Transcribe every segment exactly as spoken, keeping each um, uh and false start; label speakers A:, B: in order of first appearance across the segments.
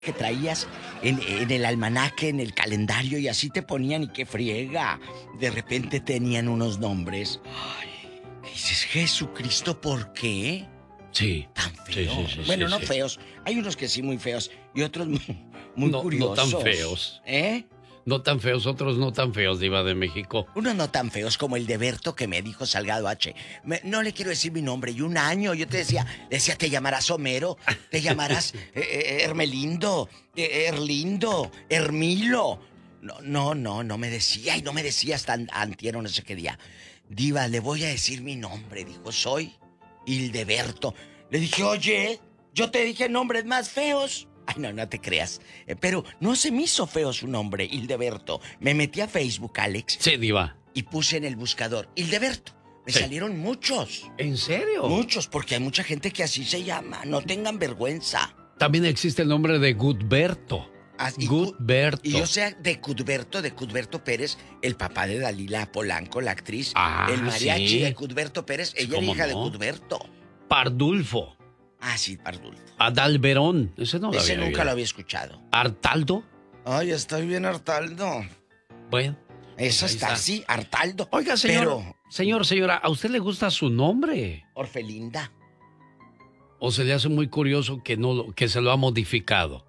A: que traías en, en el almanaque, en el calendario, y así te ponían y qué friega. De repente tenían unos nombres. Ay, dices, Jesucristo, ¿por qué?
B: Sí.
A: Tan feos.
B: Sí, sí, sí,
A: bueno,
B: sí,
A: no
B: sí.
A: feos. Hay unos que sí muy feos y otros muy, muy
B: no,
A: curiosos.
B: No tan feos.
A: ¿Eh?
B: No tan feos, otros no tan feos, Diva de México.
A: Unos no tan feos como el de Berto que me dijo Salgado H. Me, no le quiero decir mi nombre. Y un año yo te decía, decía, te llamarás Homero, te llamarás eh, eh, Hermelindo, eh, Erlindo, Hermilo. No, no, no, no me decía y no me decía hasta antier o no sé qué día. Diva, le voy a decir mi nombre. Dijo, soy Hildeberto. Le dije, oye, yo te dije nombres más feos. Ay, no, no te creas. Eh, pero no se me hizo feo su nombre, Hildeberto. Me metí a Facebook, Alex.
B: Sí, Diva.
A: Y puse en el buscador, Hildeberto. Me
B: sí.
A: salieron muchos.
B: ¿En serio?
A: Muchos, porque hay mucha gente que así se llama. No tengan vergüenza.
B: También existe el nombre de Gudberto.
A: Ah, y
B: Gudberto.
A: Y yo sé de Cudberto, de Cudberto Pérez, el papá de Dalila Polanco, la actriz.
B: Ah,
A: el mariachi
B: sí.
A: de Cudberto Pérez. Ella era hija no? de Cudberto.
B: Pardulfo.
A: Ah, sí, Pardulfo.
B: Adalberón. Ese no lo
A: Ese
B: había
A: nunca
B: oído.
A: lo había escuchado.
B: ¿Artaldo?
A: Ay, estoy bien, Artaldo.
B: Bueno.
A: Eso
B: pues
A: está,
B: está.
A: sí, Artaldo.
B: Oiga, señor.
A: Pero...
B: Señor, señora, ¿a usted le gusta su nombre?
A: Orfelinda.
B: ¿O se le hace muy curioso que, no, lo- que se lo ha modificado?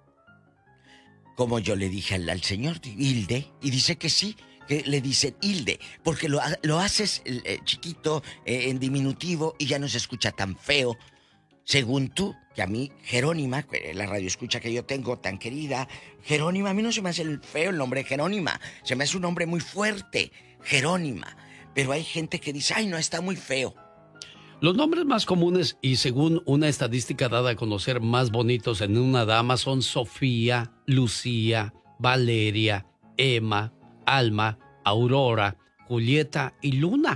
A: Como yo le dije al, al señor Hilde, y dice que sí, que le dicen Hilde, porque lo, ha- lo haces eh, chiquito, eh, en diminutivo, y ya no se escucha tan feo. Según tú, que a mí, Jerónima, la radio escucha que yo tengo tan querida, Jerónima, a mí no se me hace el feo el nombre Jerónima, se me hace un nombre muy fuerte, Jerónima. Pero hay gente que dice, ay, no, está muy feo.
B: Los nombres más comunes y según una estadística dada a conocer más bonitos en una dama son Sofía, Lucía, Valeria, Emma, Alma, Aurora, Julieta y Luna.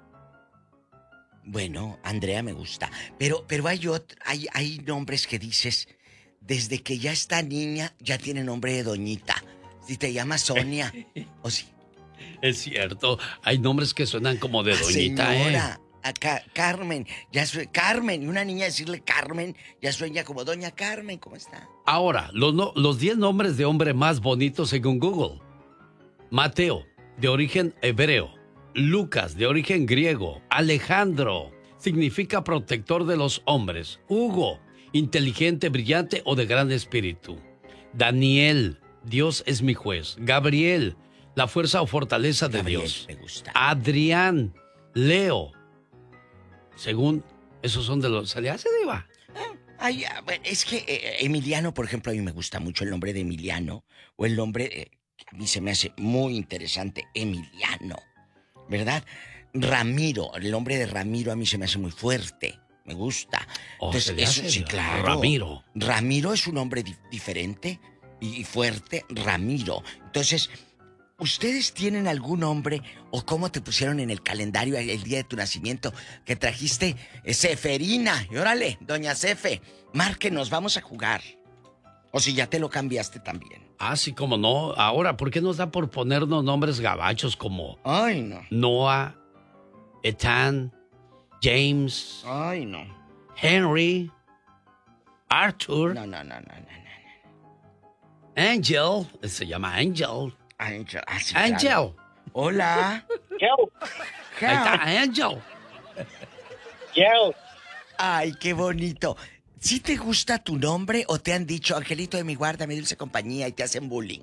A: Bueno, Andrea me gusta, pero, pero hay, otro, hay, hay nombres que dices, desde que ya está niña, ya tiene nombre de doñita. Si te llamas Sonia, o si...
B: Es cierto, hay nombres que suenan como de
A: Ah,
B: doñita,
A: señora,
B: ¿eh?
A: acá, Carmen, ya soy Carmen, y una niña decirle Carmen, ya sueña como doña Carmen, ¿cómo está?
B: Ahora, los no- los diez nombres de hombre más bonitos según Google. Mateo, de origen hebreo. Lucas, de origen griego. Alejandro, significa protector de los hombres. Hugo, inteligente, brillante o de gran espíritu. Daniel, Dios es mi juez. Gabriel, la fuerza o fortaleza de
A: Gabriel,
B: Dios.
A: me gusta.
B: Adrián, Leo. Según, esos son de los... ¿Se le hace, Diva?
A: Ay, ah, bueno, es que eh, Emiliano, por ejemplo, a mí me gusta mucho el nombre de Emiliano, o el nombre eh, que a mí se me hace muy interesante, Emiliano, ¿verdad? Ramiro, el nombre de Ramiro a mí se me hace muy fuerte, me gusta.
B: Oh,
A: Entonces,
B: se le
A: eso
B: hace
A: sí, claro.
B: Ramiro.
A: Ramiro es un nombre di- diferente y fuerte, Ramiro. Entonces, ¿ustedes tienen algún nombre o cómo te pusieron en el calendario el, el día de tu nacimiento que trajiste eh, Seferina? Y órale, doña Cefe, márquenos, vamos a jugar. O si ya te lo cambiaste también.
B: Ah, sí, como no. Ahora, ¿por qué nos da por ponernos nombres gabachos como
A: Ay, no.
B: Noah, Ethan, James,
A: Ay, no.
B: Henry, Arthur,
A: No, no, no, no, no, no.
B: Angel? Se llama Angel.
A: Angel. Ah, sí,
B: Angel.
A: claro. Hola.
C: Yo,
B: Ahí está Angel.
C: yo.
A: Ay, qué bonito. ¿Sí te gusta tu nombre o te han dicho, Angelito de mi guarda, mi dulce compañía, y te hacen bullying?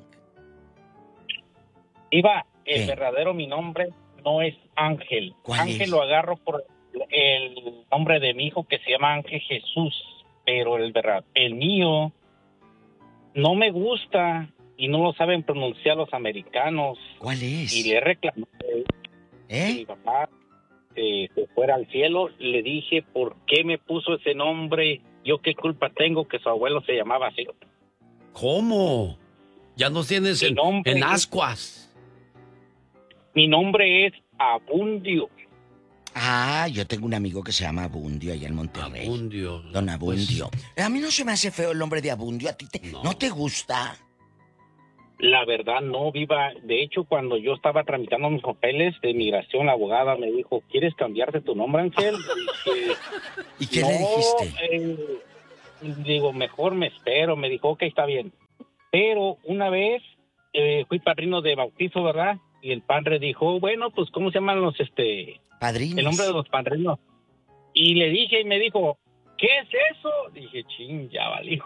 C: Iba, el
A: ¿Qué?
C: verdadero mi nombre no es Ángel.
A: ¿Cuál
C: Ángel
A: es?
C: lo agarro por el nombre de mi hijo que se llama Ángel Jesús, pero el verdad, el mío no me gusta y no lo saben pronunciar los americanos.
A: ¿Cuál es?
C: Y le reclamé que mi
A: ¿Eh?
C: papá eh, se fuera al cielo. Le dije, ¿por qué me puso ese nombre? Yo qué culpa tengo que su abuelo se llamaba así.
B: ¿Cómo? Ya nos tienes
C: Mi
B: en,
C: nombre
B: en
C: es-
B: ascuas.
C: Mi nombre es Abundio.
A: Ah, yo tengo un amigo que se llama Abundio allá en Monterrey.
B: Abundio.
A: Don Abundio. A mí no se me hace feo el nombre de Abundio. ¿A ti te,
B: No.
A: no te gusta?
C: La verdad no, Viva. De hecho, cuando yo estaba tramitando mis papeles de migración, la abogada me dijo, ¿quieres cambiarte tu nombre, Ángel? Y dije,
A: ¿Y qué
C: no,
A: le dijiste?
C: eh, digo, mejor me espero. Me dijo, ok, está bien. Pero una vez eh, fui padrino de bautizo, ¿verdad? Y el padre dijo, bueno, pues, ¿cómo se llaman los, este...
A: Padrinos.
C: El nombre de los padrinos. Y le dije, y me dijo, ¿qué es eso? Dije, ching, ya valí.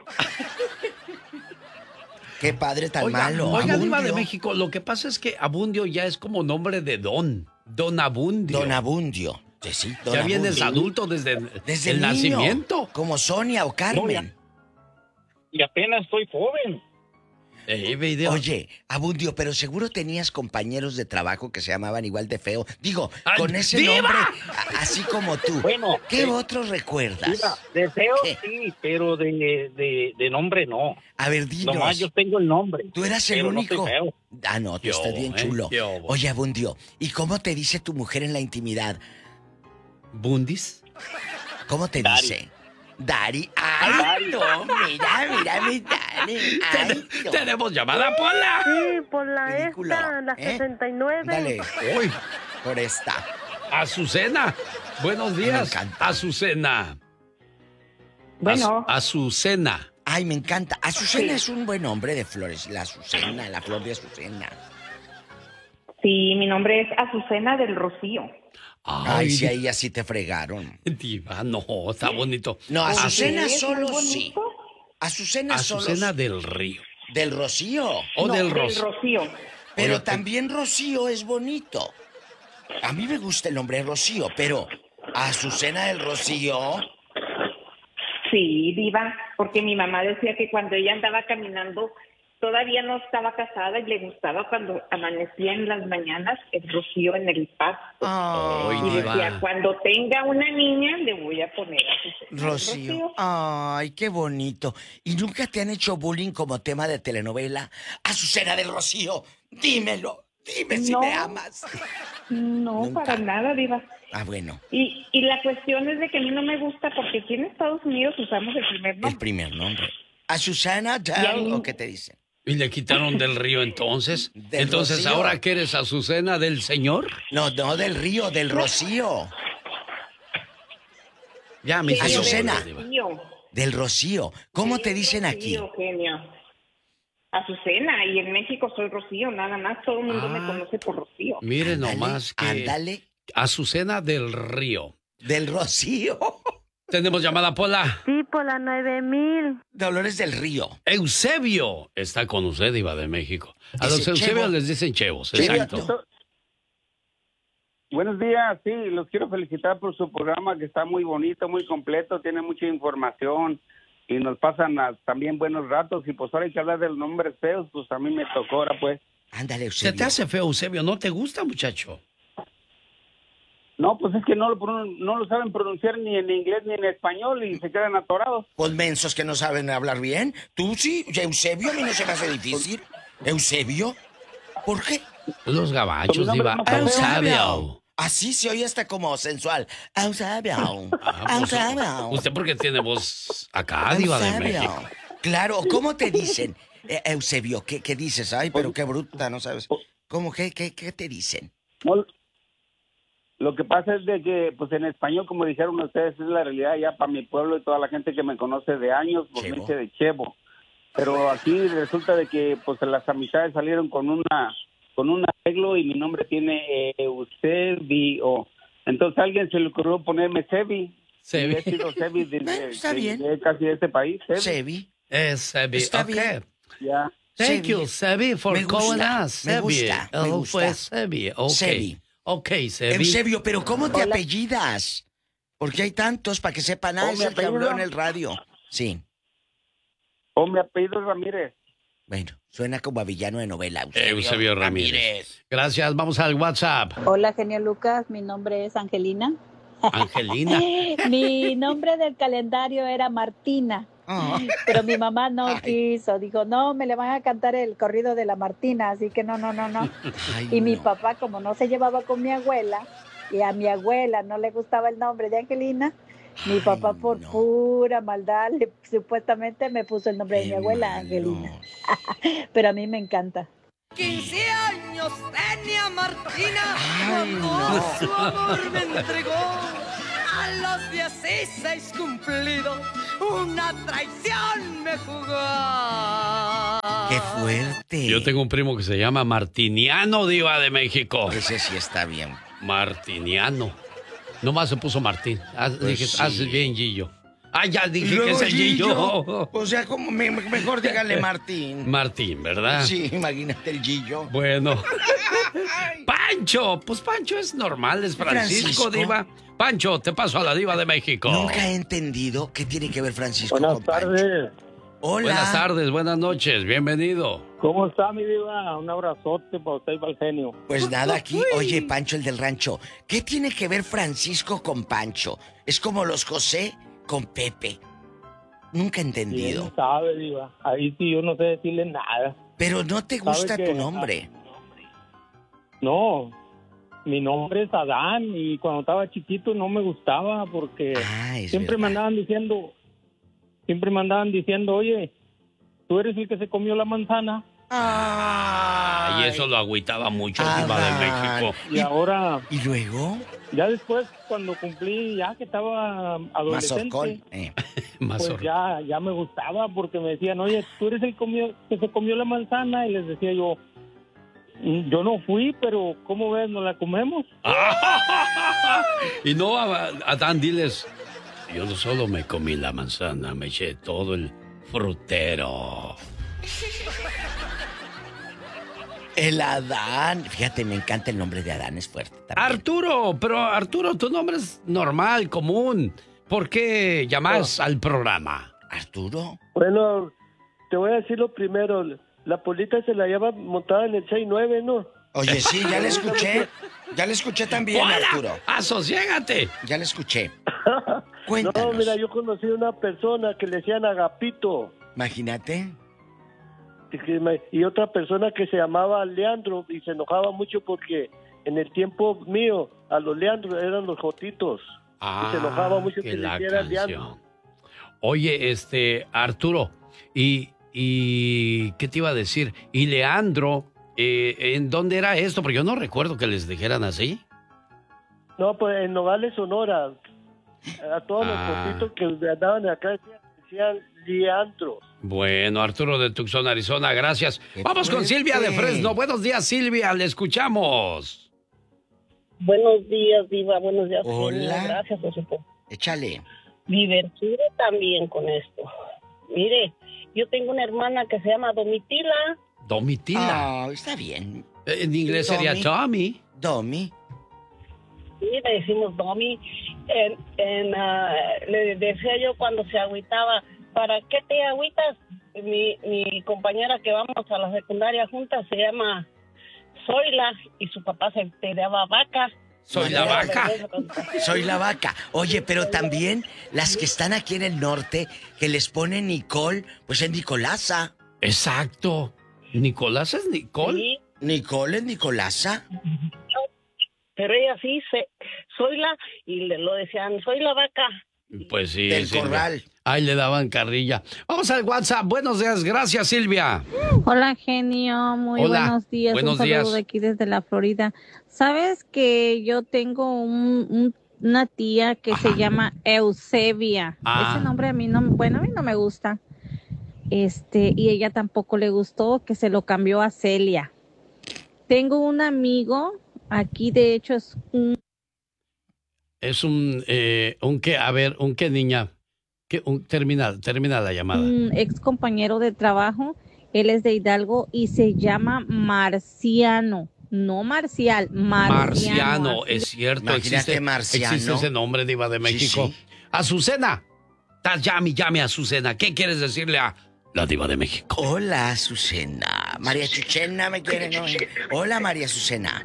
A: Qué padre tan
B: Oiga,
A: malo.
B: Oiga, Diva
A: Abundio.
B: de México, lo que pasa es que Abundio ya es como nombre de don. Don Abundio.
A: Don Abundio. Sí, sí, Don
B: Ya vienes
A: Abundio.
B: adulto desde,
A: Desde
B: el
A: niño,
B: nacimiento.
A: Como Sonia o Carmen.
C: Y apenas estoy joven.
B: Eh, video.
A: Oye, Abundio, pero seguro tenías compañeros de trabajo que se llamaban igual de feo. Digo,
B: ¡Ay,
A: con ese
B: ¡Diva!
A: nombre, a- así como tú.
C: Bueno,
A: ¿Qué
C: eh,
A: otros recuerdas?
C: Mira, deseo
A: ¿Qué?
C: sí, pero de, de, de nombre no.
A: A ver, dinos.
C: Nomás yo tengo el nombre.
A: Tú eras el
C: pero no
A: único.
C: soy feo.
A: Ah, no, tú
B: Yo,
A: estás bien
B: ¿eh?
A: chulo.
B: Yo.
A: Oye, Abundio, ¿y cómo te dice tu mujer en la intimidad?
B: ¿Bundis?
A: ¿Cómo te
C: Dari.
A: dice? Dari. ¡Ay,
C: Dari.
A: no! Mira, mira, mi Dari. ¡Ay,
B: Ten-
A: no!
B: Tenemos llamada, Pola.
D: Sí, por la
A: Ridículo,
D: esta, la
A: ¿eh?
D: sesenta y nueve.
A: Dale,
B: Uy,
A: por esta.
B: Azucena. Buenos días,
A: encanta.
B: Azucena.
E: Bueno,
B: Az- Azucena.
A: Ay, me encanta. Azucena
E: Sí.
A: es un buen nombre de flores. La Azucena, la flor de Azucena.
E: sí, mi nombre es Azucena del Rocío.
A: Ay,
B: Ay,
A: sí, ahí así te fregaron.
B: Diva, no, está bonito.
A: No, Azucena
E: ¿Sí? ¿Es
A: solo
E: muy
A: sí.
E: bonito?
A: Azucena,
B: Azucena
A: solo
B: del Río.
A: del Rocío.
B: O
E: No,
B: del
E: del
B: Ros.
E: Rocío.
A: Pero
B: Oye,
A: también Rocío es bonito. A mí me gusta el nombre Rocío, pero Azucena del Rocío.
E: Sí, diva, porque mi mamá decía que cuando ella andaba caminando, todavía no estaba casada y le gustaba cuando amanecía en las mañanas el rocío en el pasto.
B: Ay,
E: Y
B: diva.
E: decía, cuando tenga una niña, le voy a poner Azucena del
A: Rocío. Ay, qué bonito. ¿Y nunca te han hecho bullying como tema de telenovela? Azucena del Rocío, dímelo. Dime si
E: No.
A: me amas.
E: No,
A: Nunca.
E: para nada, diva.
A: Ah, bueno,
E: Y, y la cuestión es de que a mí no me gusta porque aquí en Estados Unidos usamos el primer
A: el
E: nombre.
A: primer nombre. ¿Azucena
E: Y a
A: Dow
E: mí-
A: o qué te dicen?
B: ¿Y le quitaron del río entonces?
A: Del
B: Entonces,
A: Rocío.
B: ¿ahora que eres Azucena del Señor?
A: No, no, del río, del Rocío.
B: Ya me hice
A: Azucena.
B: bolas, Diva.
E: Rocío.
A: Del Rocío. ¿Cómo te dicen
E: Sí,
A: aquí?
E: Eugenio. Azucena, y en México soy Rocío, nada más, todo el mundo
B: Ah.
E: me conoce por Rocío.
B: Mire
A: Ándale,
B: nomás que
A: Ándale,
B: Azucena del Río.
A: del Rocío.
B: Tenemos llamada, Pola.
D: Sí, por la nueve mil.
A: Dolores del Río.
B: Eusebio está con usted, Diva de México. A
A: Dice
B: los Eusebios
A: Chevo.
B: les dicen chevos,
A: Chevo.
B: exacto.
F: Buenos días, sí, los quiero felicitar por su programa que está muy bonito, muy completo, tiene mucha información y nos pasan a- también buenos ratos y pues ahora hay que hablar de los nombres feos, pues a mí me tocó ahora pues.
A: Ándale,
B: Se
A: Eusebio.
B: te hace feo, Eusebio, ¿no te gusta, muchacho?
F: No, pues es que no lo, pronun- no lo saben pronunciar ni en inglés ni en español y se quedan atorados.
A: Pues mensos que no saben hablar bien. Tú sí, Eusebio, a mí no se me hace difícil. ¿Eusebio? ¿Por qué?
B: Los gabachos,
F: Con mi
B: Diva.
F: nombre no está
B: Eusebio.
A: Así se oye hasta como sensual. Eusebio.
B: Ah, pues,
A: Eusebio.
B: usted porque tiene voz acá, Diva de
A: Eusebio.
B: México.
A: Claro, ¿cómo te dicen? Eh, Eusebio, ¿qué, ¿qué dices? Ay, pero qué bruta, ¿no sabes? ¿Cómo, qué, qué, qué te dicen?
F: No, lo que pasa es de que pues en español, como dijeron ustedes, es la realidad ya para mi pueblo y toda la gente que me conoce de años, pues me
A: Chevo.
F: dice de Chevo. Pero aquí resulta de que pues las amistades salieron con una con un arreglo y mi nombre tiene eh, Eusebio. Entonces a alguien se le ocurrió ponerme Sebi.
B: Sebi.
F: Y he sido Sebi desde,
A: Bueno, está
F: desde
A: bien.
F: casi este país. Sebi.
A: Sebi.
B: Es Sebi.
A: Está
B: Ok.
A: bien.
F: Ya.
B: Thank
A: Sebi.
B: you, Sebi, for
A: Me gusta,
B: calling us.
A: me
B: Sebi.
A: gusta, me
B: Oh,
A: gusta.
B: fue Sebi. Ok.
A: Sebi.
B: Ok, Sebi.
A: Eusebio, pero ¿cómo te
E: Hola.
A: apellidas? Porque hay tantos para que sepan. Ah,
F: Oh,
A: es
F: mi
A: el que habló
F: apellido.
A: en el radio. Sí.
F: Oh, mi apellido es Ramírez.
A: Bueno, suena como a villano de novela.
B: Eusebio Ramírez. Gracias, vamos al WhatsApp.
G: Hola, genio Lucas, mi nombre es Angelina.
B: Angelina.
G: Mi nombre del calendario era Martina,
A: Ah.
G: pero mi mamá no
A: Ay.
G: quiso. Dijo, no, me le van a cantar el corrido de la Martina, así que no, no, no, no.
A: Ay,
G: Y mi
A: no.
G: papá, como no se llevaba con mi abuela, y a mi abuela no le gustaba el nombre de Angelina, mi
A: Ay,
G: papá por
A: no.
G: pura maldad le- supuestamente me puso el nombre de mi
A: Qué
G: abuela,
A: malos.
G: Angelina. Pero a mí me encanta.
H: quince años tenía Martina
A: Ay,
H: cuando
A: no.
H: su amor me entregó. A a los dieciséis cumplidos, una traición me jugó.
A: ¡Qué fuerte!
B: Yo tengo un primo que se llama Martiniano, Diva de México.
A: Ese sí está bien.
B: Martiniano. Nomás se puso Martín. Haz,
A: Pues
B: dije,
A: sí.
B: haz bien, Gillo. Ah, ya
A: Y
B: dije
A: luego
B: que es el Gillo.
A: Gillo. O sea, como me- mejor dígale Martín.
B: Martín, ¿verdad?
A: Sí, imagínate el Gillo.
B: Bueno. Pancho, pues Pancho es normal, es Francisco,
A: Francisco.
B: Diva. Pancho, te paso a la Diva de México.
A: Nunca he entendido qué tiene que ver Francisco
I: Buenas
A: con Pancho.
I: tardes.
A: Hola.
B: Buenas tardes, buenas noches, bienvenido.
I: ¿Cómo está, mi diva? Un abrazote para usted y para el genio.
A: Pues nada, aquí, oye, Pancho, el del rancho, ¿qué tiene que ver Francisco con Pancho? Es como los José con Pepe. Nunca he entendido.
I: ¿Quién sabe, diva? Ahí sí yo no sé decirle nada.
A: Pero no te
I: ¿Sabe
A: gusta
I: qué?
A: tu nombre.
I: No, mi nombre es Adán y cuando estaba chiquito no me gustaba porque
A: Ah, es
I: siempre me
A: verdad.
I: andaban diciendo, siempre me andaban diciendo, oye, tú eres el que se comió la manzana.
B: Y eso lo agüitaba mucho, Diva de
A: Adán.
B: México.
I: Y ahora,
A: ¿Y luego?
I: ya después, cuando cumplí, ya que estaba adolescente,
A: Mazorcón. Eh.
B: Más
I: pues
B: horrible.
I: ya, ya me gustaba porque me decían, oye, tú eres el comió, que se comió la manzana. Y les decía yo, "Mm, yo no fui, pero ¿cómo ves? ¿Nos la comemos?
B: Y no, a- Adán, diles, yo no solo me comí la manzana, me eché todo el frutero.
A: El Adán. Fíjate, me encanta el nombre de Adán, es fuerte también.
B: Arturo, pero Arturo, tu nombre es normal, común. ¿Por qué llamas al programa?
A: ¿Arturo?
J: Bueno, te voy a decir lo primero. La polita se la lleva montada en el seis nueve, ¿no?
A: Oye, sí, ya le escuché. Ya le escuché también,
B: ¡Hola!
A: Arturo.
B: ¡Asociégate!
A: Ya le escuché.
J: No,
A: Cuéntanos.
J: mira, yo conocí a una persona que le decían Agapito.
A: Imagínate.
J: Y que me- Y otra persona que se llamaba Leandro y se enojaba mucho porque en el tiempo mío a los Leandros eran los Jotitos.
B: Ah,
J: y se enojaba mucho
B: que
J: que le
B: la
J: hicieran Leandro.
B: canción. Oye, este, Arturo, y, y ¿qué te iba a decir? Y Leandro, eh, ¿en dónde era esto? Porque yo no recuerdo que les dijeran así.
J: No, pues en Nogales, Sonora. A todos
B: Ah.
J: los Jotitos que andaban acá decían, decían Leandro.
B: Bueno, Arturo de Tucson, Arizona, gracias.
A: Qué
B: Vamos con
A: fuerte.
B: Silvia de Fresno. Buenos días, Silvia, le escuchamos.
K: Buenos días, Diva. Buenos días.
A: Hola.
K: Genio. Gracias por su
A: Échale.
K: divertido también con esto. Mire, yo tengo una hermana que se llama Domitila.
B: Domitila.
A: Ah, está bien.
B: Eh, en inglés sería
A: Domi.
B: Tommy.
A: Domi.
K: Sí, le decimos Domi. En, en, ah, le decía yo cuando se agüitaba, ¿para qué te agüitas? Mi, mi compañera que vamos a la secundaria juntas se llama Zoila y su papá se peleaba vaca.
B: Soy
A: No,
B: la
A: no,
B: vaca.
A: Soy la vaca. Oye, pero también las que están aquí en el norte, que les ponen Nicole, pues es Nicolasa.
B: Exacto. ¿Nicolás es Nicole?
K: Sí,
A: Nicole es Nicolasa.
K: pero ella sí, se, Zoila, y le lo decían, soy la vaca.
B: Pues sí.
A: Del
B: Silvia.
A: corral.
B: Ay, le daban carrilla. Vamos al WhatsApp. Buenos días, gracias, Silvia.
L: Hola, genio. Muy
B: Hola,
L: buenos días.
B: buenos
L: un saludo
B: días.
L: de aquí desde la Florida. ¿Sabes que yo tengo un, un- una tía que se llama Eusebia?
B: Ah.
L: Ese nombre a mí no, bueno, a mí no me gusta. Este, y ella tampoco le gustó, que se lo cambió a Celia. Tengo un amigo, aquí de hecho es un
B: Es un, eh, un qué, a ver, un qué niña. ¿Qué, un, termina, termina la llamada.
L: un ex compañero de trabajo, él es de Hidalgo y se llama Marciano, no Marcial, Marciano.
B: Marciano,
L: así
B: es cierto.
A: Imagínate,
B: Existe,
A: Marciano.
B: existe ese nombre, Diva de México.
A: sí.
B: Azucena. Estás llame, llame a Azucena. ¿Qué quieres decirle a la Diva de México?
A: Hola, Azucena. María Chuchena me quiere, ¿no? Hola, María Azucena.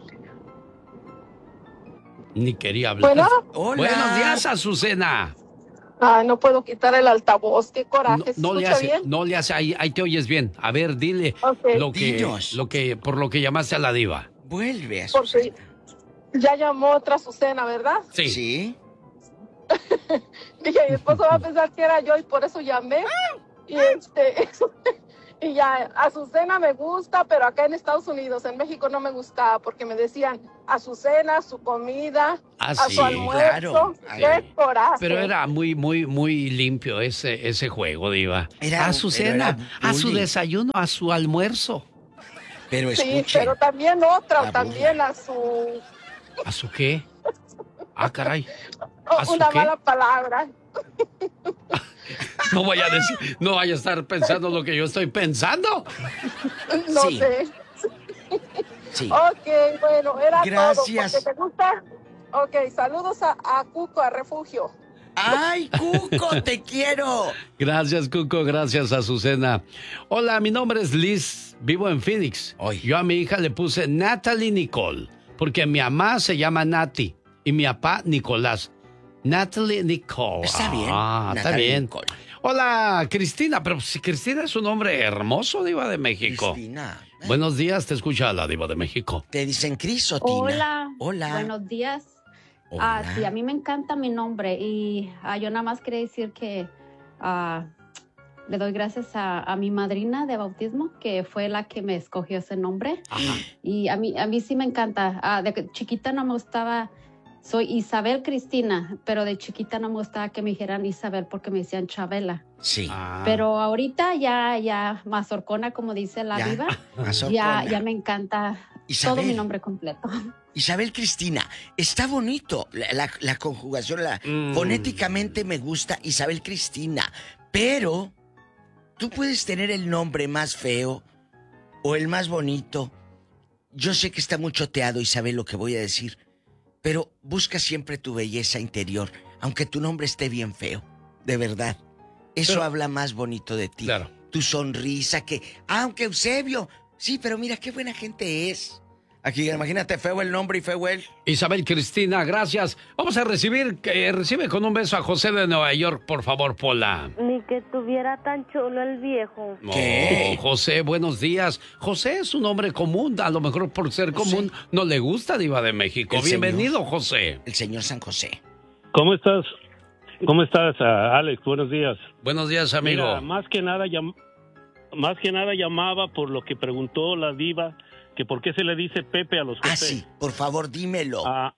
B: Ni quería hablar.
M: Bueno.
A: Hola.
B: Buenos días, Azucena.
M: Ah, no puedo quitar el altavoz, qué coraje. ¿Se
B: No le
M: escucha
B: hace,
M: bien?
B: no le hace, ahí, ahí te oyes bien. A ver, dile
M: Ok.
B: lo que,
A: Dinos.
B: lo que, por lo que llamaste a la Diva.
A: Vuelve,
M: Porque ya llamó otra Azucena, ¿verdad?
B: Sí.
A: Sí.
M: Dije, mi esposo va a pensar que era yo y por eso llamé. Y este, Y ya, Azucena me gusta, pero acá en Estados Unidos, en México no me gustaba porque me decían Azucena, su comida,
B: Ah,
M: a
B: sí,
M: su almuerzo.
B: claro.
M: ¡Qué coraje!
B: Pero era muy, muy, muy limpio ese, ese juego, Diva.
A: Era-
B: a su
A: pero era
B: cena, a su
A: bullying.
B: desayuno, a su almuerzo.
A: Pero
M: Sí,
A: escuche.
M: pero también otra,
A: La
M: también a su...
B: ¿A su qué? Ah, caray. ¿A su
M: Una
B: qué?
M: mala palabra.
B: No vaya a decir, no vaya a estar pensando lo que yo estoy pensando.
M: No
B: Sí.
M: sé.
A: Sí.
M: Ok, bueno, era
A: Gracias.
M: todo. Porque te gusta. Ok, saludos a, a Cuco, a Refugio.
A: ¡Ay, Cuco, te quiero!
B: Gracias, Cuco. Gracias, Azucena. Hola, mi nombre es Liz. Vivo en Phoenix. Yo a mi hija le puse Natalie Nicole, porque mi mamá se llama Nati y mi papá Nicolás. Natalie Nicole.
A: Está bien,
B: Ah, está
A: Natalie
B: bien.
A: Nicole.
B: Hola, Cristina. Pero si Cristina es un nombre hermoso, Diva de México.
A: Cristina.
B: Buenos días, te escucha la Diva de México.
A: ¿Te dicen Cris o Tina?
N: Hola.
A: Hola.
N: Buenos días.
A: Hola.
N: Ah, sí, a mí me encanta mi nombre y ah, yo nada más quería decir que ah, le doy gracias a, a mi madrina de bautismo, que fue la que me escogió ese nombre. Y a mí, a mí sí me encanta. Ah, de chiquita no me gustaba, soy Isabel Cristina, pero de chiquita no me gustaba que me dijeran Isabel porque me decían Chabela.
A: Sí.
N: Pero ahorita ya, ya, mazorcona, como dice la
A: Ya,
N: diva,
A: mazorcona.
N: ya, ya me encanta
A: Isabel.
N: todo mi nombre completo.
A: Isabel Cristina, está bonito la, la- la conjugación, la,
B: Mm.
A: fonéticamente me gusta Isabel Cristina, pero tú puedes tener el nombre más feo o el más bonito. Yo sé que está muy choteado, Isabel, lo que voy a decir, pero busca siempre tu belleza interior, aunque tu nombre esté bien feo, de verdad. Eso
B: Pero-
A: habla más bonito de ti.
B: Claro.
A: Tu sonrisa, que, aunque Eusebio, sí, pero mira qué buena gente es. Aquí, imagínate, feo el nombre y feo él.
B: Isabel Cristina, gracias. Vamos a recibir, que recibe con un beso a José de Nueva York, por favor, Pola.
D: Ni que tuviera tan chulo el viejo.
B: Oh, José, buenos días. José es un nombre común, a lo mejor por ser común no le gusta Diva de México.
A: El
B: Bienvenido,
A: señor.
B: José.
A: El señor San José.
I: ¿Cómo estás? ¿Cómo estás, ah, Alex? Buenos días.
B: Buenos días, amigo.
I: Mira, más que nada llam- más que nada llamaba por lo que preguntó la diva, que por qué se le dice Pepe a los José.
A: Ah, sí, por favor, dímelo.
I: Ah,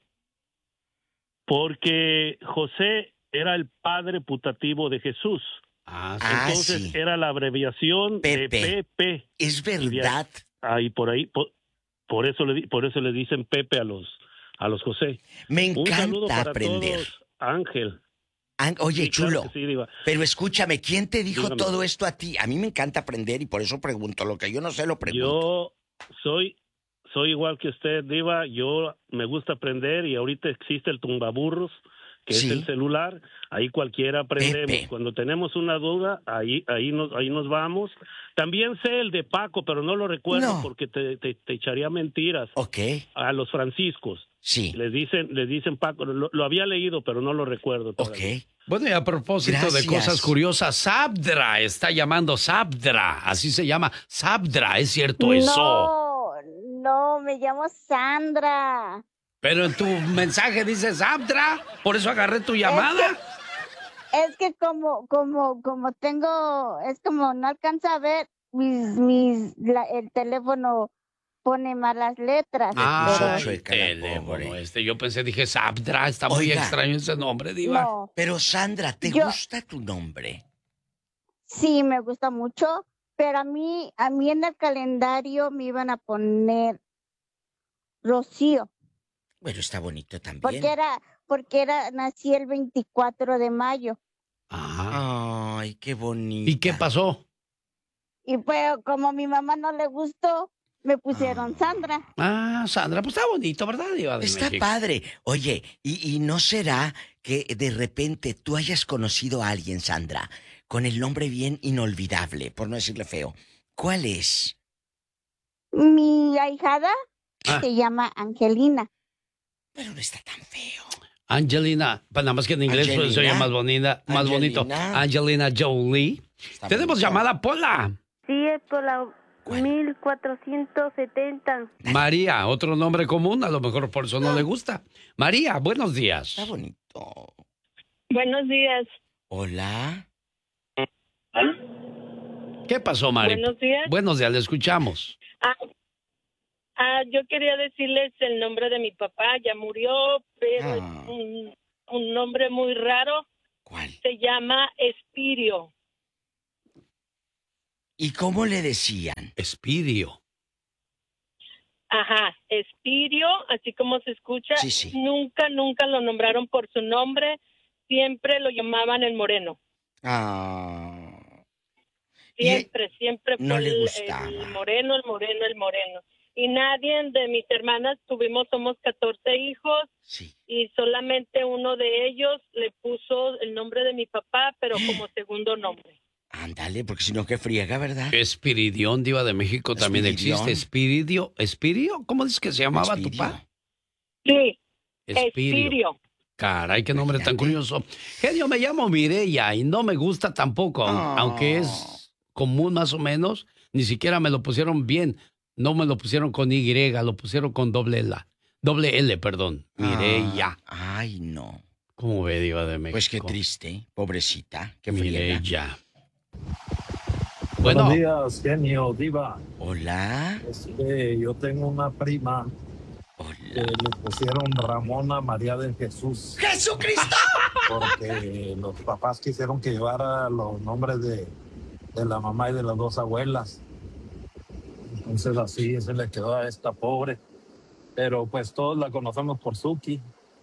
I: porque José era el padre putativo de Jesús.
B: Ah,
I: Entonces
A: sí.
I: era la abreviación
A: Pepe.
I: de Pepe.
A: Es verdad.
I: Ahí por ahí, por, por eso le di- por eso le dicen Pepe a los a los José.
A: Me
I: Un saludo
A: encanta
I: para
A: aprender.
I: todos, Ángel.
A: An- Oye,
I: Sí, claro
A: chulo,
I: que sí, Diva.
A: pero escúchame, ¿quién te dijo
I: Dígame.
A: todo esto a ti? A mí me encanta aprender y por eso pregunto. Lo que yo no sé lo pregunto.
I: Yo soy soy igual que usted, Diva. Yo me gusta aprender y ahorita existe el tumbaburros, que
A: Sí.
I: es el celular. Ahí cualquiera aprendemos.
A: Pepe.
I: Cuando tenemos una duda, ahí ahí nos ahí nos vamos. También sé el de Paco, pero no lo recuerdo
A: No.
I: porque te, te, te echaría mentiras.
A: Ok.
I: A los franciscos.
A: Sí.
I: Les dicen les dicen Paco. Lo, lo había leído, pero no lo recuerdo todavía.
B: Bueno, y a propósito
A: Gracias.
B: de cosas curiosas, Sabdra está llamando Sabdra, así se llama Sabdra, ¿es cierto eso?
O: No, no, me llamo Sandra.
B: Pero en tu mensaje dice Sabdra, por eso agarré tu llamada.
O: Es que como, como, como tengo, es como no alcanza a ver mis, mis, la- el teléfono pone malas letras.
B: Ah,
O: pero-
B: el teléfono este. Yo pensé, dije Sabdra, está muy
A: Oiga.
B: extraño ese nombre, Diva.
O: No.
A: Pero Sandra, ¿te
O: Yo-
A: gusta tu nombre?
O: Sí, me gusta mucho, pero a mí, a mí en el calendario me iban a poner Rocío,
A: Bueno, está bonito también.
O: porque era, porque era, nací el veinticuatro de mayo.
A: Ay, qué bonito.
B: ¿Y qué pasó?
O: Y pues como a mi mamá no le gustó, me pusieron Sandra.
B: Ah, Sandra, pues está bonito, ¿verdad, Diva de
A: Está
B: México?
A: padre. Oye, ¿y, y no será que de repente tú hayas conocido a alguien, Sandra, con el nombre bien inolvidable, por no decirle feo? ¿Cuál es?
O: Mi ahijada
B: Ah.
O: se llama Angelina.
A: Pero no está tan feo.
B: Angelina, pues nada más que en inglés pues, se oye
A: Angelina.
B: más bonita, más bonito.
A: Angelina.
B: Angelina Jolie. Tenemos llamada Pola.
D: Sí, es por la mil cuatrocientos setenta.
B: María, otro nombre común, a lo mejor por eso no le gusta. María, buenos días.
A: Está bonito.
K: Buenos días.
A: Hola.
B: ¿Qué pasó, Mari?
P: Buenos días.
B: Buenos días, le escuchamos.
P: Ah, ah, yo quería decirles el nombre de mi papá, ya murió, pero
A: Ah.
P: es un, un nombre muy raro.
A: ¿Cuál?
P: Se llama Espirio.
A: ¿Y cómo le decían?
B: Espirio.
P: Ajá, Espirio, así como se escucha.
A: Sí, sí.
P: Nunca, nunca lo nombraron por su nombre, siempre lo llamaban el Moreno.
A: Ah.
P: Siempre, siempre
A: no
P: fue
A: le
P: el-
A: gustaba.
P: el moreno, el moreno, el moreno. Y nadie de mis hermanas tuvimos, somos catorce hijos, y solamente uno de ellos le puso el nombre de mi papá, pero como segundo nombre.
A: Ándale, porque si no, que friega, ¿verdad?
B: Espiridión, diva de México, también
A: Espiridión.
B: existe. Espiridio, ¿Espirio? ¿Cómo dices que se llamaba tu papá?
P: Sí,
B: Espirio.
P: Espirio.
B: Caray, qué nombre tan curioso. Genio, me llamo Mireya y no me gusta tampoco, aun-
A: Oh.
B: aunque es común más o menos, ni siquiera me lo pusieron bien. No me lo pusieron con Y, lo pusieron con doble L. Doble L, perdón. Mireya.
A: Ah, ay, no.
B: ¿Cómo ve, diva de México?
A: Pues qué triste, pobrecita, qué friega.
B: Mireya. Bueno.
Q: Buenos días, genio, diva.
A: Hola.
Q: Este, yo tengo una prima que le pusieron Ramona María de Jesús.
A: ¡Jesucristo!
Q: Porque los papás quisieron que llevara los nombres de, de la mamá y de las dos abuelas. Entonces así se le quedó a esta pobre. Pero pues todos la conocemos por Suki.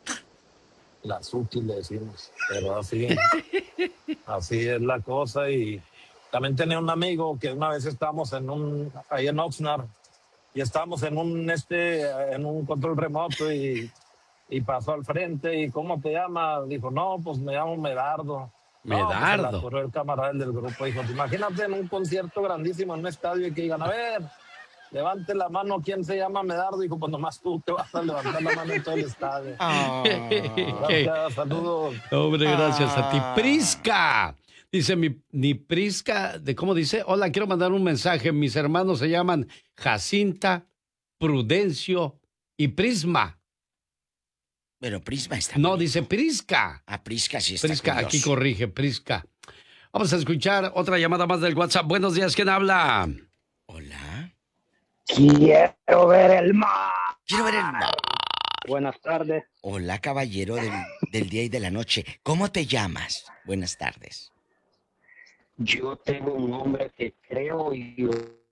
Q: La Suki le decimos. Pero así, así es la cosa. Y también tenía un amigo que una vez estábamos en un, ahí en Oxnard, y estábamos en un, este, en un control remoto y, y pasó al frente. ¿Y cómo te llamas? Dijo, no, pues me llamo Medardo. No, pues, se
B: Medardo.
Q: la ocurrió el camarada del grupo. Dijo, imagínate en un concierto grandísimo en un estadio y que digan, a ver, levante la mano, ¿quién se llama Medardo? Dijo, pues nomás tú te vas a levantar la mano en todo el estadio.
A: Ah.
Q: Gracias, saludos.
B: Hombre, gracias a ti.
Q: Ah.
B: Prisca. Dice mi, mi Prisca, de ¿cómo dice? Hola, quiero mandar un mensaje. Mis hermanos se llaman Jacinta, Prudencio y Prisma.
A: Pero Prisma está.
B: No, dice Prisca.
A: A Prisca sí está.
B: Prisca,
A: curioso.
B: aquí corrige, Prisca. Vamos a escuchar otra llamada más del WhatsApp. Buenos días, ¿quién habla?
A: Hola.
R: Quiero ver el mar.
A: Quiero ver el mar.
R: Buenas tardes.
A: Hola, caballero del, del día y de la noche. ¿Cómo te llamas? Buenas tardes.
R: Yo tengo un nombre que creo yo.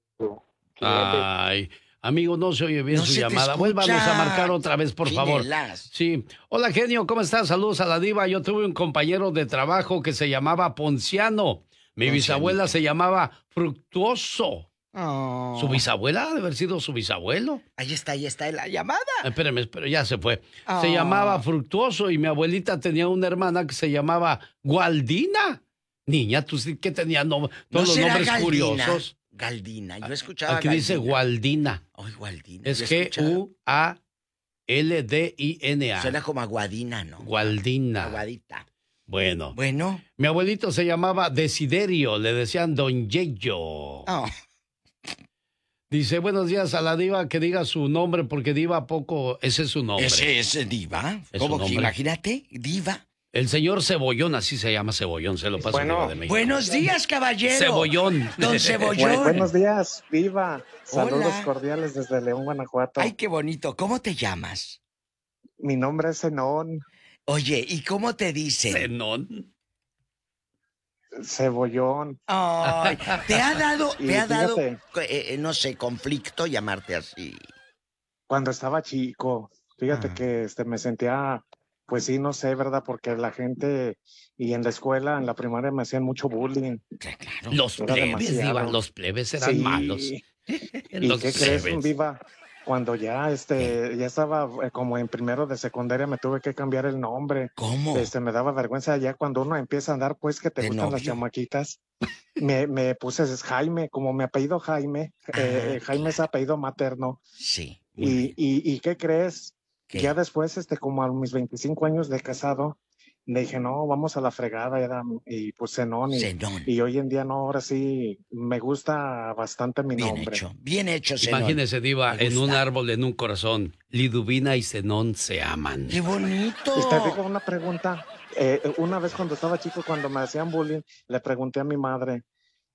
B: Ay, amigo, no se oye bien
A: No
B: su
A: se te
B: llamada.
A: escucha.
B: Vuélvanos a marcar otra vez, por favor.
A: Chinelas.
B: Sí. Hola, genio, ¿cómo estás? Saludos a la diva. Yo tuve un compañero de trabajo que se llamaba Ponciano. Mi
A: Poncianito.
B: bisabuela se llamaba Fructuoso.
A: Oh.
B: ¿Su bisabuela ha de haber sido su bisabuelo?
A: Ahí está, ahí está la llamada.
B: Ah, Espérame, pero ya se fue.
A: Oh.
B: Se llamaba Fructuoso y mi abuelita tenía una hermana que se llamaba Gualdina. Niña, tú sí que tenías no, todos
A: ¿No
B: los
A: será
B: nombres
A: Galdina?
B: curiosos.
A: Galdina, yo escuchaba
B: Aquí dice Gualdina.
A: Ay, Gualdina.
B: Es
A: yo
B: G
A: escuchaba-
B: U A L D I N A.
A: Suena como aguadina, ¿no?
B: Gualdina.
A: Aguadita.
B: Bueno.
A: Bueno.
B: Mi abuelito se llamaba Desiderio, le decían Don Yeyo.
A: Oh.
B: Dice, buenos días a la diva, que diga su nombre, porque diva poco, ese es su nombre.
A: Ese es diva.
B: Es
A: ¿Cómo
B: su
A: que
B: nombre.
A: imagínate? Diva.
B: El señor Cebollón, así se llama Cebollón, se lo paso a
A: Bueno,
B: Diva de México.
A: buenos días, caballero.
B: Cebollón.
A: Don Cebollón.
S: Bu- buenos días, Viva. Saludos
A: Hola.
S: cordiales desde León, Guanajuato.
A: Ay, qué bonito. ¿Cómo te llamas?
S: Mi nombre es Zenón.
A: Oye, ¿y cómo te dicen?
B: Zenón.
S: Cebollón.
A: Ay, ¿te ha dado,
S: Y
A: te ha dado,
S: fíjate,
A: eh, eh, no sé, conflicto llamarte así?
S: cuando estaba chico, fíjate
A: Ah.
S: que este, me sentía, pues sí, no sé, ¿verdad? Porque la gente, y en la escuela, en la primaria, me hacían mucho bullying.
B: Los
S: Era
B: plebes,
S: demasiado.
B: Diva, los plebes eran
S: Sí.
B: malos.
S: ¿Y
B: Los
S: qué crees,
B: plebes.
S: Viva? Cuando ya este ya estaba eh, como en primero de secundaria, me tuve que cambiar el nombre.
A: ¿Cómo?
S: Este me daba vergüenza ya cuando uno empieza a andar, pues que te
A: ¿De
S: gustan las
A: novio?
S: chamaquitas. Me, me puse es Jaime, como mi apellido Jaime, eh, eh, Jaime es apellido materno.
A: Sí.
S: Y, y, ¿y qué crees?
A: ¿Qué?
S: Ya después, este, como a mis veinticinco años de casado, le dije, no, vamos a la fregada, era, y pues Zenón. Y,
A: Zenón.
S: y hoy en día, no, ahora sí, me gusta bastante mi
A: Bien
S: nombre.
A: hecho, bien hecho, Zenón.
B: Imagínese, Diva,
A: Me
B: en un
A: gusta.
B: árbol, en un corazón. Liduvina y Zenón se aman.
A: ¡Qué bonito!
S: Y te digo una pregunta. Eh, una vez cuando estaba chico, cuando me hacían bullying, le pregunté a mi madre,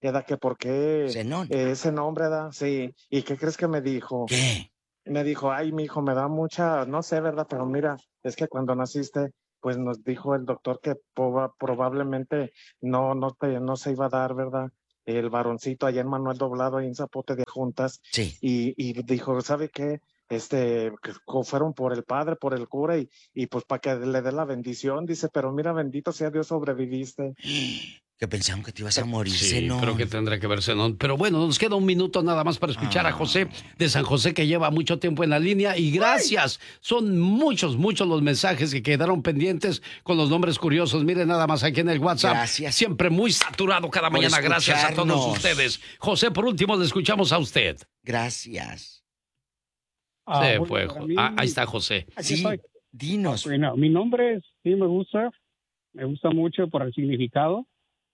S: ¿Edad que por qué
A: Zenón.
S: eh, ese nombre, da? Sí. ¿Y qué crees que me dijo?
A: ¿Qué?
S: Me dijo, ay, mi hijo, me da mucha, no sé, ¿verdad? Pero mira, es que cuando naciste, pues nos dijo el doctor que proba- probablemente no, no, te, no se iba a dar, ¿verdad? El varoncito allá en Manuel Doblado, ahí en Zapote de Juntas.
A: Sí.
S: Y, y dijo, ¿sabe qué? Este, que fueron por el padre, por el cura, y, y pues para que le dé la bendición, dice, pero mira, bendito sea Dios, sobreviviste.
A: Que pensaron que te ibas a morir,
B: Sí,
A: Zenón.
B: creo que tendrá que ver Zenón. Pero bueno, nos queda un minuto nada más para escuchar a José de San José, que lleva mucho tiempo en la línea. Y gracias. Son muchos, muchos los mensajes que quedaron pendientes con los nombres curiosos. Miren nada más aquí en el WhatsApp.
A: Gracias.
B: Siempre muy saturado cada
A: Por
B: mañana. Gracias a todos
A: escucharnos.
B: ustedes. José, por último, le escuchamos a usted.
A: Gracias.
I: Ah,
B: Se
I: bueno,
B: fue.
I: para mí-
B: Ah, ahí está José.
I: Aquí estoy.
A: Dinos.
I: Bueno, mi nombre es, sí me gusta, me gusta mucho por el significado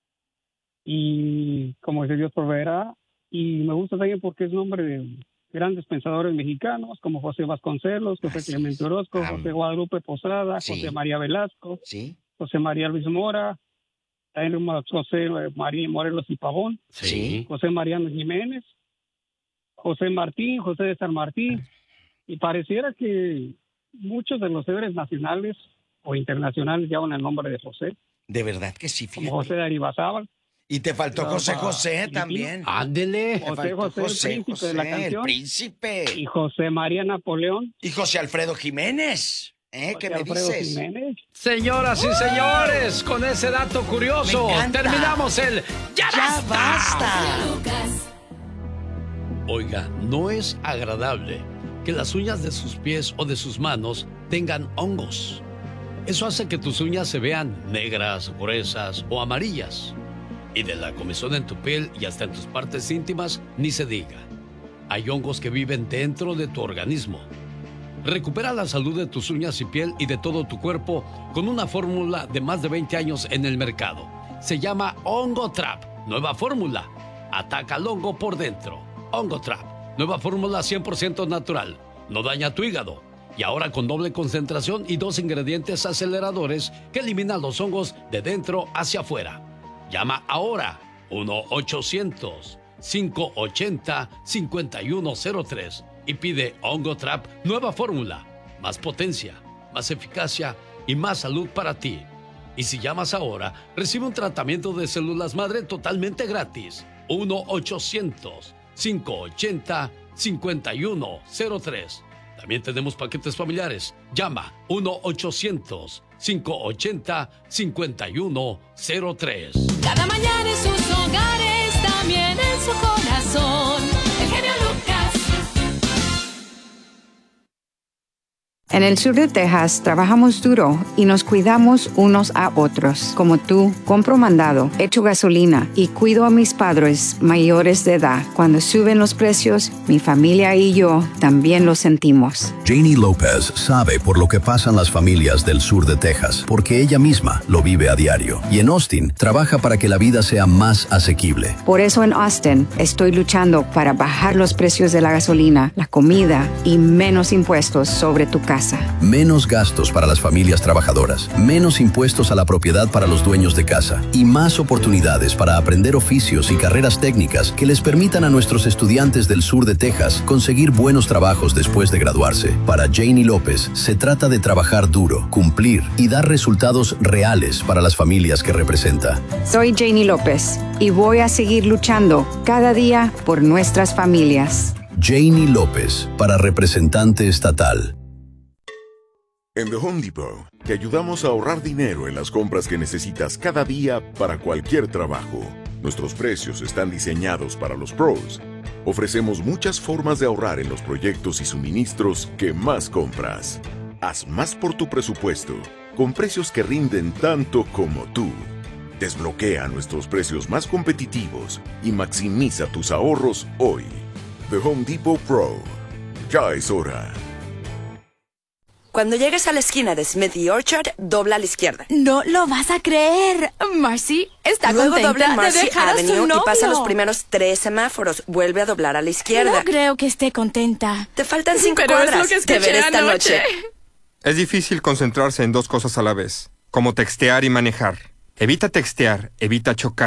I: y como dice Dios proveerá, y me gusta también porque es nombre de grandes pensadores mexicanos como José Vasconcelos, José Clemente Orozco, José Guadalupe Posada,
A: Sí.
I: José María Velasco,
A: Sí.
I: José María Luis Mora, también José María Morelos y Pavón,
B: Sí.
I: José Mariano Jiménez, José Martín, José de San Martín, y pareciera que muchos de los héroes nacionales o internacionales llevan el nombre de José,
A: De verdad que sí,
I: como
A: fíjate.
I: José de Aribazábal.
A: Y te faltó
I: Pero
A: José
I: para
A: José
I: Filipino.
A: también.
B: Ándele.
A: Te
I: José
A: faltó
I: José, el príncipe de la
A: el
I: canción.
A: príncipe.
I: Y José María Napoleón.
A: Y José Alfredo Jiménez. ¿Eh? ¿Qué
I: José
A: me
I: Alfredo
A: dices?
I: Jiménez.
B: Señoras y señores, con ese dato curioso,
A: Me encanta.
B: terminamos el Ya,
A: ¡Ya
B: basta.
A: basta!
B: Oiga, no es agradable que las uñas de sus pies o de sus manos tengan hongos. Eso hace que tus uñas se vean negras, gruesas o amarillas. Y de la comezón en tu piel y hasta en tus partes íntimas, ni se diga. Hay hongos que viven dentro de tu organismo. Recupera la salud de tus uñas y piel y de todo tu cuerpo con una fórmula de más de veinte años en el mercado. Se llama Hongo Trap. Nueva fórmula. Ataca al hongo por dentro. Hongo Trap. Nueva fórmula cien por ciento natural. No daña tu hígado. Y ahora con doble concentración y dos ingredientes aceleradores que eliminan los hongos de dentro hacia afuera. Llama ahora uno ochocientos, cinco ochenta, cincuenta y uno cero tres y pide Hongo Trap nueva fórmula. Más potencia, más eficacia y más salud para ti. Y si llamas ahora, recibe un tratamiento de células madre totalmente gratis. uno ochocientos, cinco ochenta, cincuenta y uno cero tres. También tenemos paquetes familiares. Llama uno ochocientos, cinco ochenta, cincuenta y uno cero tres.
H: Cada mañana en sus hogares, también en su corazón. El genio Lucas.
T: En el sur de Texas trabajamos duro y nos cuidamos unos a otros. Como tú, compro mandado, echo gasolina y cuido a mis padres mayores de edad. Cuando suben los precios, mi familia y yo también lo sentimos.
U: Janie López sabe por lo que pasan las familias del sur de Texas, porque ella misma lo vive a diario. Y en Austin, trabaja para que la vida sea más asequible.
T: Por eso en Austin estoy luchando para bajar los precios de la gasolina, la comida y menos impuestos sobre tu casa.
U: Menos gastos para las familias trabajadoras, menos impuestos a la propiedad para los dueños de casa y más oportunidades para aprender oficios y carreras técnicas que les permitan a nuestros estudiantes del sur de Texas conseguir buenos trabajos después de graduarse. Para Janie López, se trata de trabajar duro, cumplir y dar resultados reales para las familias que representa.
T: Soy Janie López y voy a seguir luchando cada día por nuestras familias.
U: Janie López, para representante estatal.
V: En The Home Depot, te ayudamos a ahorrar dinero en las compras que necesitas cada día para cualquier trabajo. Nuestros precios están diseñados para los pros. Ofrecemos muchas formas de ahorrar en los proyectos y suministros que más compras. Haz más por tu presupuesto, con precios que rinden tanto como tú. Desbloquea nuestros precios más competitivos y maximiza tus ahorros hoy. The Home Depot Pro. Ya es hora.
W: Cuando llegues a la esquina de Smith y Orchard, dobla a la izquierda.
X: No lo vas a creer. Marcy está
W: Luego
X: contenta
W: dobla en Marcy
X: de dejar a su
W: Avenue
X: novio.
W: y pasa los primeros tres semáforos. Vuelve a doblar a la izquierda.
X: No creo que esté contenta.
W: Te faltan cinco
X: Pero es
W: cuadras.
X: lo que
W: Te
X: escuché
W: veré esta
X: anoche.
W: noche.
Y: Es difícil concentrarse en dos cosas a la vez, como textear y manejar. Evita textear, evita chocar.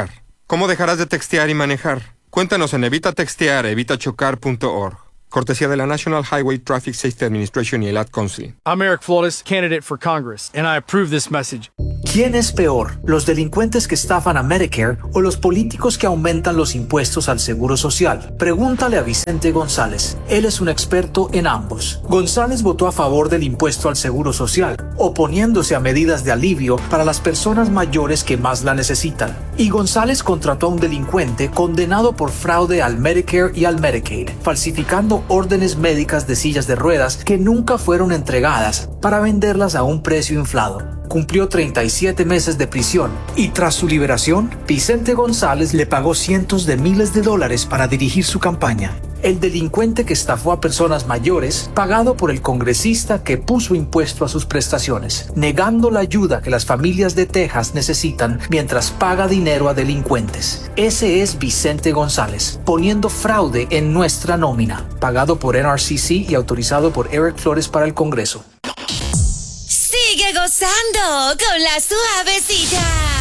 C: ¿Cómo dejarás de textear y manejar? Cuéntanos en evita textear, evita chocar punto org. Cortesía de la National Highway Traffic Safety Administration y el Ad Council.
E: I'm Eric Flores, candidate for Congress, and I approve this message.
F: ¿Quién es peor, los delincuentes que estafan a Medicare o los políticos que aumentan los impuestos al Seguro Social? Pregúntale a Vicente González. Él es un experto en ambos. González votó a favor del impuesto al Seguro Social, oponiéndose a medidas de alivio para las personas mayores que más la necesitan. Y González contrató a un delincuente condenado por fraude al Medicare y al Medicaid, falsificando órdenes médicas de sillas de ruedas que nunca fueron entregadas para venderlas a un precio inflado. Cumplió treinta y siete meses de prisión y tras su liberación, Vicente González le pagó cientos de miles de dólares para dirigir su campaña. El delincuente que estafó a personas mayores, pagado por el congresista que puso impuesto a sus prestaciones, negando la ayuda que las familias de Texas necesitan mientras paga dinero a delincuentes. Ese es Vicente González, poniendo fraude en nuestra nómina, pagado por N R C C y autorizado por Eric Flores para el Congreso.
X: Sigue gozando con la suavecita.